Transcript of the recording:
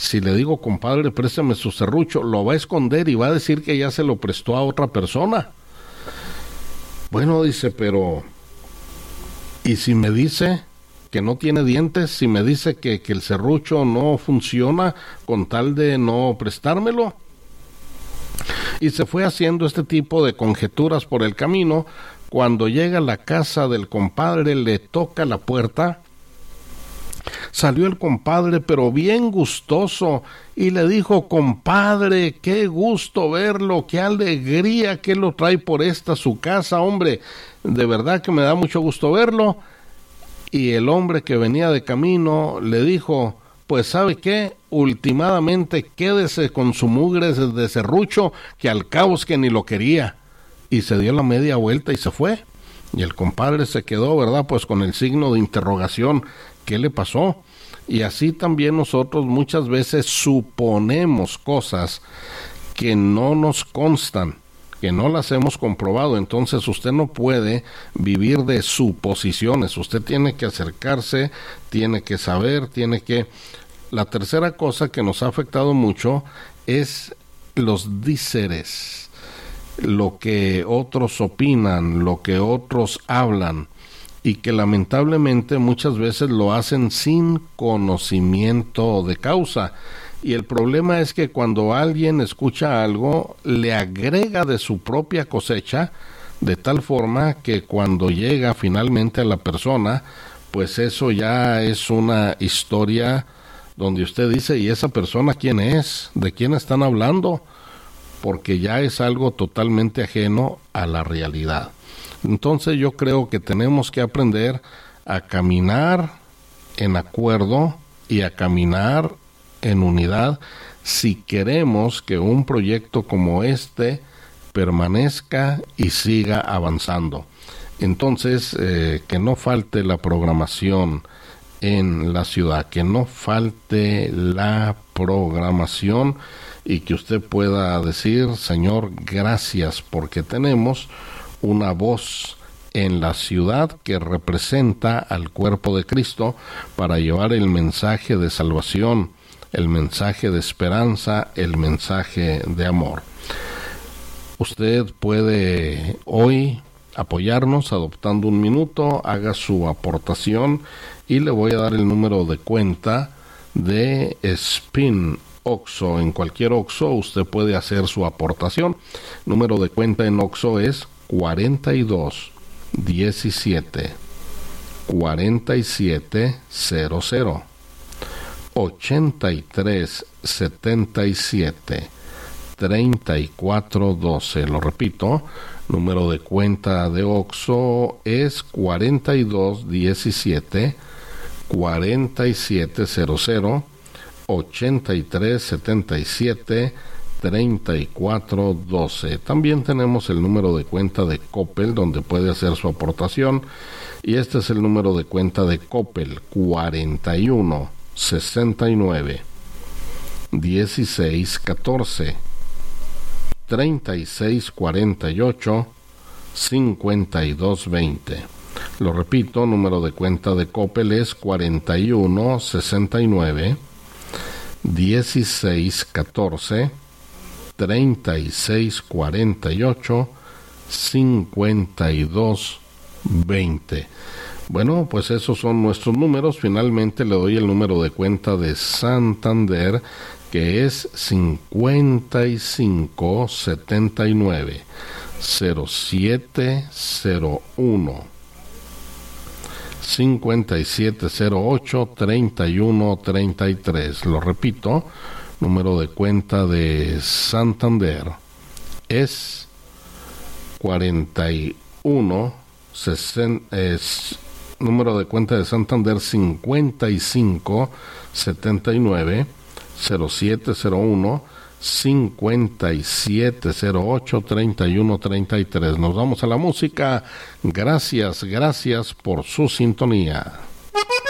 si le digo, compadre, préstame su serrucho, lo va a esconder y va a decir que ya se lo prestó a otra persona. Bueno, dice, pero ¿y si me dice que no tiene dientes? Si me dice que el serrucho no funciona con tal de no prestármelo. Y se fue haciendo este tipo de conjeturas por el camino. Cuando llega a la casa del compadre, le toca la puerta. Salió el compadre, pero bien gustoso, y le dijo: compadre, qué gusto verlo, qué alegría que lo trae por esta su casa, hombre, de verdad que me da mucho gusto verlo. Y el hombre que venía de camino le dijo: pues ¿sabe qué? Ultimadamente quédese con su mugre de serrucho, que al cabo es que ni lo quería. Y se dio la media vuelta y se fue. Y el compadre se quedó, ¿verdad?, pues con el signo de interrogación. ¿Qué le pasó? Y así también nosotros muchas veces suponemos cosas que no nos constan, que no las hemos comprobado. Entonces usted no puede vivir de suposiciones. Usted tiene que acercarse, tiene que saber, tiene que... La tercera cosa que nos ha afectado mucho es los díceres, lo que otros opinan, lo que otros hablan, y que lamentablemente muchas veces lo hacen sin conocimiento de causa. Y el problema es que cuando alguien escucha algo, le agrega de su propia cosecha, de tal forma que cuando llega finalmente a la persona, pues eso ya es una historia donde usted dice: ¿y esa persona quién es? ¿De quién están hablando? Porque ya es algo totalmente ajeno a la realidad. Entonces yo creo que tenemos que aprender a caminar en acuerdo y a caminar en unidad si queremos que un proyecto como este permanezca y siga avanzando. Entonces, que no falte la programación en la ciudad, que no falte la programación, y que usted pueda decir: Señor, gracias, porque tenemos una voz en la ciudad que representa al cuerpo de Cristo para llevar el mensaje de salvación, el mensaje de esperanza, el mensaje de amor. Usted puede hoy apoyarnos adoptando un minuto, haga su aportación, y le voy a dar el número de cuenta de Spin Oxxo. En cualquier Oxxo usted puede hacer su aportación. Número de cuenta en Oxxo es 42 17 47 00 83 77 34 12. Lo repito, número de cuenta de Oxxo es 42 17 47 00 83 77 34 12. También tenemos el número de cuenta de Coppel, donde puede hacer su aportación, y este es el número de cuenta de Coppel: 41 69 16 14 36 48 52 20. Lo repito, número de cuenta de Coppel es 41 69 16 14 36 48 52 20. Bueno, pues esos son nuestros números. Finalmente le doy el número de cuenta de Santander, que es 55 79 07 01 5708 31 33. Lo repito, número de cuenta de Santander es 41 número de cuenta de Santander 55 79 0701 5708 31 33. Nos vamos a la música. Gracias por su sintonía.